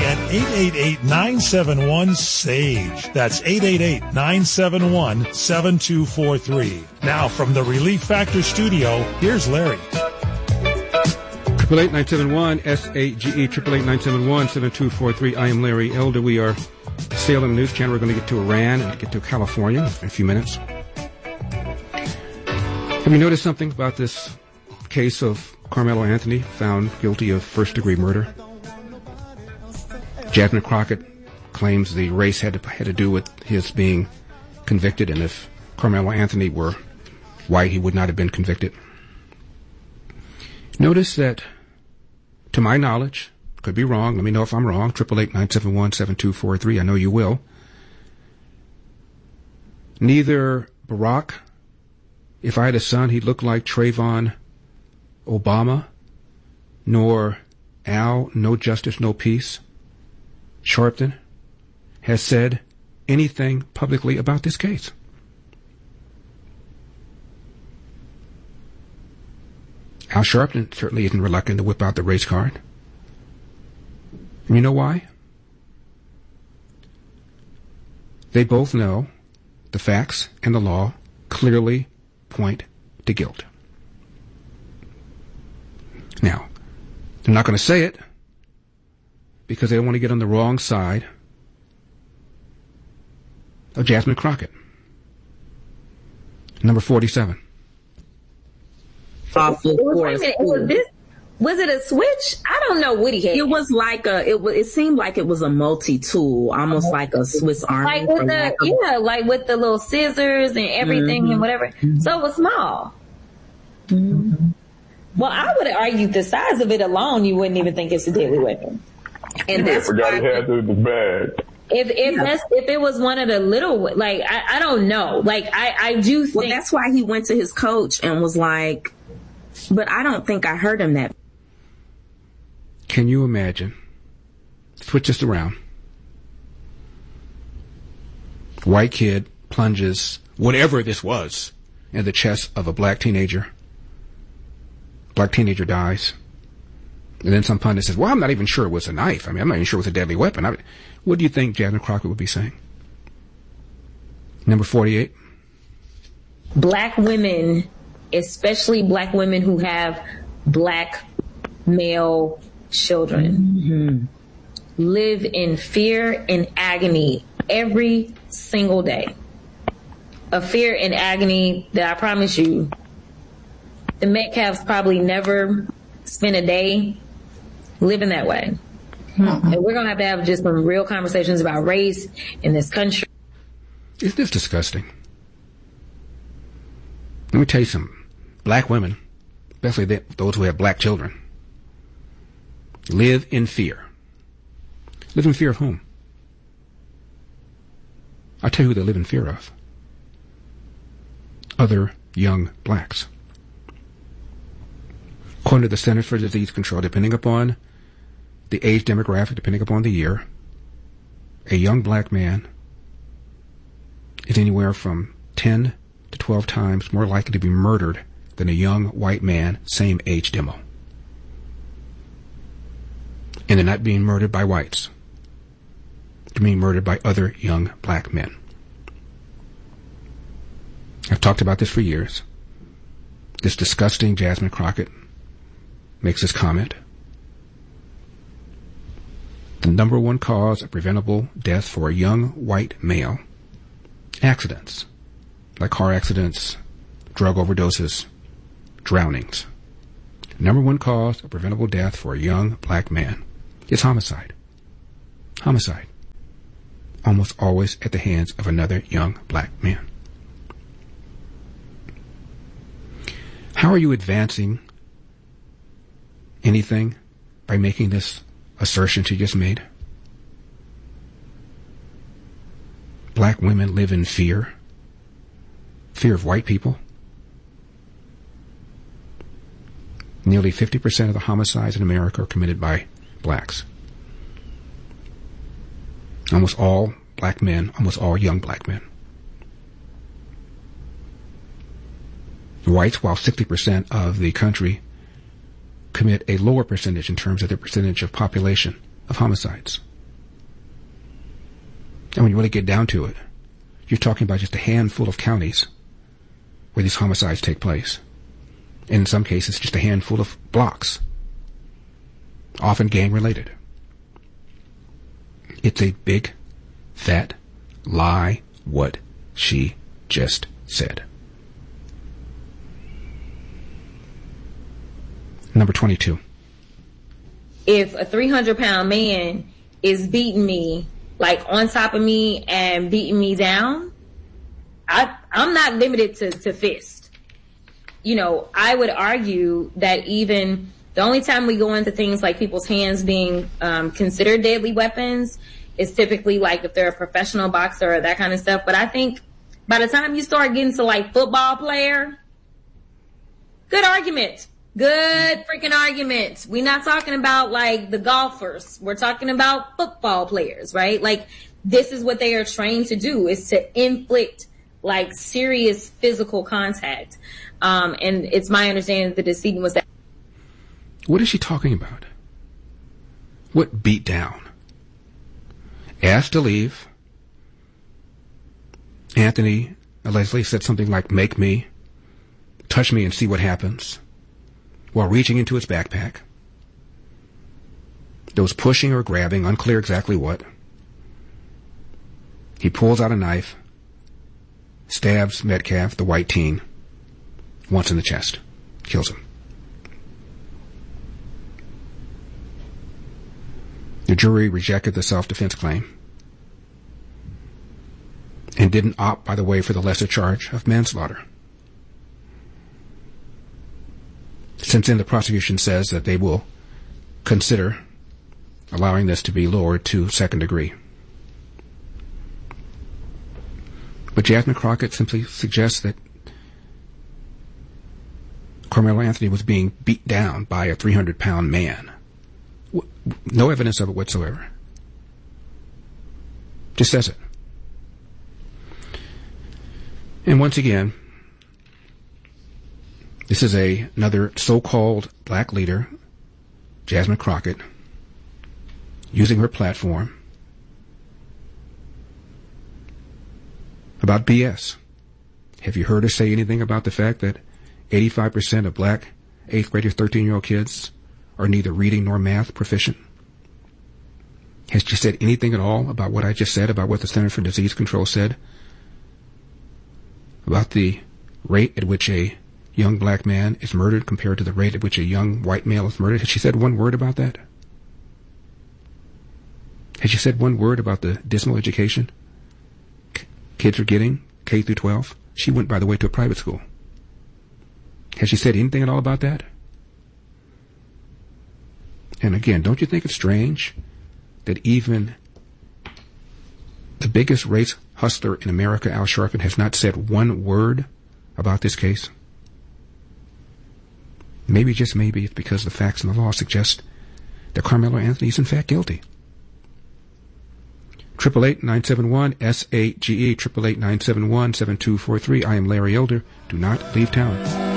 at 888-971-SAGE. That's 888-971-7243. Now from the Relief Factor studio, here's Larry. 888-971-SAGE, 888-971-7243. I am Larry Elder. We are sailing the news channel. We're going to get to Iran and get to California in a few minutes. Have you noticed something about this case of Carmelo Anthony found guilty of first-degree murder? Jasmine Crockett claims the race had to do with his being convicted, and if Carmelo Anthony were white, he would not have been convicted. Notice that, to my knowledge, could be wrong, let me know if I'm wrong, 888-971-7243, I know you will. Neither Barack, if I had a son, he'd look like Trayvon Obama, nor Al, no justice, no peace, Sharpton, has said anything publicly about this case. Al Sharpton certainly isn't reluctant to whip out the race card. And you know why? They both know the facts and the law clearly point to guilt. Now, they're not going to say it because they don't want to get on the wrong side of Jasmine Crockett. Number 47. Was it a switch? I don't know what he had. It was like it seemed like it was a multi-tool, almost like a Swiss Army. Like with like with the little scissors and everything and whatever. So it was small. Mm-hmm. Well, I would argue the size of it alone, you wouldn't even think it's a deadly weapon. And that's forgot he had it in the bag. If it was one of the little, like, I don't know. Like, I do think. Well, that's why he went to his coach and was like, but I don't think I heard him that. Can you imagine? Switch this around. White kid plunges whatever this was in the chest of a black teenager. Black teenager dies. And then some pundit says, well, I'm not even sure it was a knife. I mean, I'm not even sure it was a deadly weapon. What do you think Jasmine Crockett would be saying? Number 48. Black women, especially black women who have black male children, live in fear and agony every single day. A fear and agony that I promise you, the Metcalfs probably never spent a day living that way. And we're going to have just some real conversations about race in this country. Isn't this disgusting? Let me tell you something. Black women, especially those who have black children, live in fear. Live in fear of whom? I'll tell you who they live in fear of. Other young blacks. According to the Centers for Disease Control, depending upon the age demographic, depending upon the year, a young black man is anywhere from 10 to 12 times more likely to be murdered than a young white man, same age demo. And they're not being murdered by whites. They're being murdered by other young black men. I've talked about this for years. This disgusting Jasmine Crockett makes this comment. The number one cause of preventable death for a young white male: accidents, like car accidents, drug overdoses, drownings. Number one cause of preventable death for a young black man is homicide. Homicide. Almost always at the hands of another young black man. How are you advancing anything by making this assertion you just made? Black women live in fear. Fear of white people. Nearly 50% of the homicides in America are committed by blacks. Almost all black men, almost all young black men. Whites, while 60% of the country, commit a lower percentage in terms of their percentage of population of homicides. And when you really get down to it, you're talking about just a handful of counties where these homicides take place. And in some cases, just a handful of blocks, often gang-related. It's a big, fat lie what she just said. Number 22. If a 300-pound man is beating me, like on top of me and beating me down, I'm not limited to fist. You know, I would argue that even the only time we go into things like people's hands being considered deadly weapons is typically like if they're a professional boxer or that kind of stuff. But I think by the time you start getting to like football player, good argument. Good freaking argument. We're not talking about like the golfers. We're talking about football players, right? Like this is what they are trained to do, is to inflict like serious physical contact. And it's my understanding that the decedent was that. What is she talking about? What beat down? Asked to leave. Anthony allegedly said something like, make me, touch me and see what happens, while reaching into his backpack. There was pushing or grabbing, unclear exactly what. He pulls out a knife, stabs Metcalf, the white teen, once in the chest, kills him. The jury rejected the self-defense claim and didn't opt, by the way, for the lesser charge of manslaughter. Since then, the prosecution says that they will consider allowing this to be lowered to second degree. But Jasmine Crockett simply suggests that Carmelo Anthony was being beat down by a 300-pound man. No evidence of it whatsoever. Just says it. And once again, this is another so-called black leader, Jasmine Crockett, using her platform about BS. Have you heard her say anything about the fact that 85% of black 8th graders, 13-year-old kids are neither reading nor math proficient? Has she said anything at all about what I just said, about what the Center for Disease Control said, about the rate at which a young black man is murdered compared to the rate at which a young white male is murdered? Has she said one word about that? Has she said one word about the dismal education kids are getting, K through 12? She went, by the way, to a private school. Has she said anything at all about that? And again, don't you think it's strange that even the biggest race hustler in America, Al Sharpton, has not said one word about this case? Maybe, just maybe, it's because the facts and the law suggest that Carmelo Anthony is in fact guilty. 888-971-SAGE, 888-971-7243. I am Larry Elder. Do not leave town.